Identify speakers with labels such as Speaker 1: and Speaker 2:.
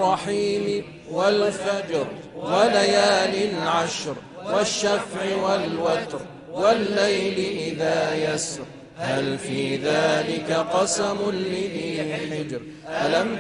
Speaker 1: الرحيم والفجر وليال عشر والشفع والوتر والليل إذا يسر هل في ذلك قسم لذي حجر ألم